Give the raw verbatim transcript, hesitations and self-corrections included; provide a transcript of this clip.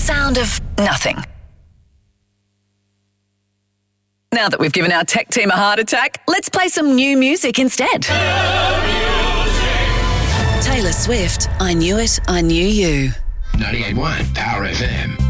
sound of nothing. Now that we've given our tech team a heart attack, let's play some new music instead. Taylor Swift, I Knew It, I Knew You. ninety-eight point one Power F M.